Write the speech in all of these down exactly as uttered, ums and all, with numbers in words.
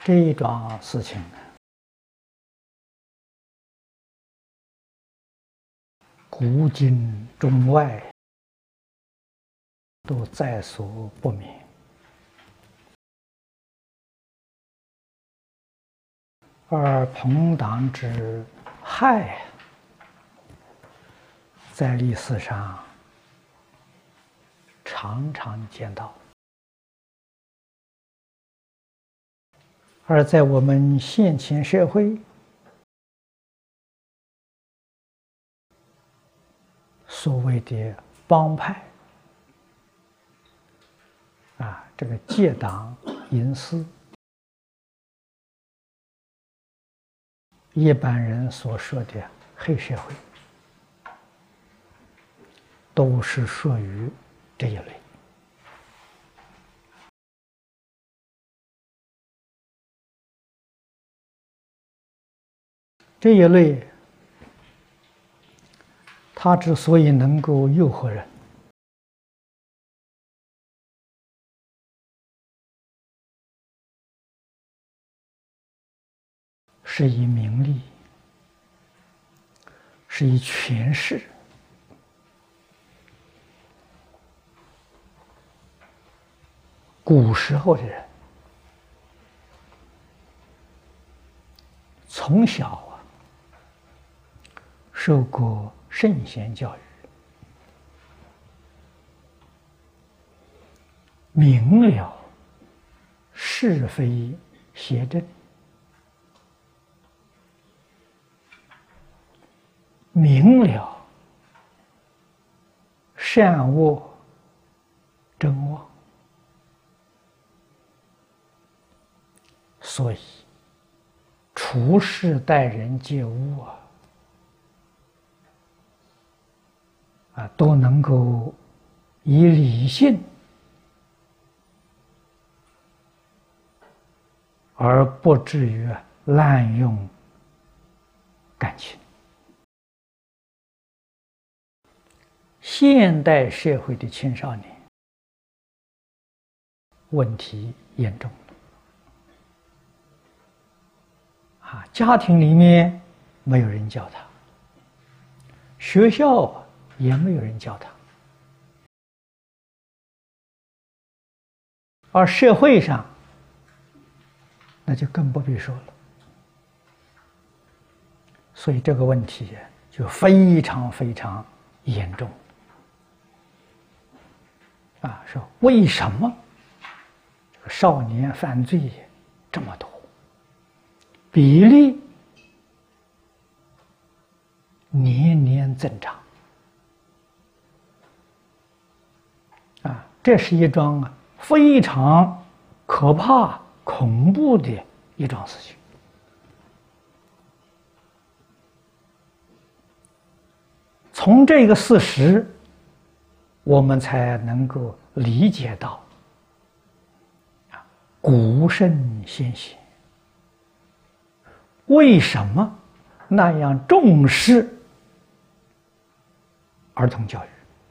这一桩事情呢，古今中外都在所不免。而朋党之害，在历史上常常见到，而在我们现今社会，所谓的帮派啊，这个结党营私，一般人所说的黑社会，都是属于这一类。这一类，它之所以能够诱惑人，是以名利，是以权势，古时候的人从小啊受过圣贤教育，明了是非邪正，明了善恶真妄，所以处事待人接物啊，啊都能够以理性而不至于滥用感情。现代社会的青少年问题严重啊，家庭里面没有人教他，学校也没有人教他，而社会上那就更不必说了。所以这个问题就非常非常严重啊！说为什么少年犯罪这么多，比例年年增长啊！这是一桩啊非常可怕、恐怖的一桩事情。从这个事实，我们才能够理解到啊，古圣先贤为什么那样重视儿童教育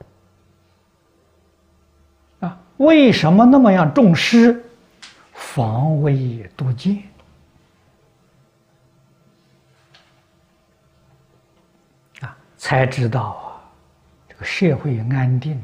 啊？为什么那么样重视防微杜渐啊？才知道啊，这个社会安定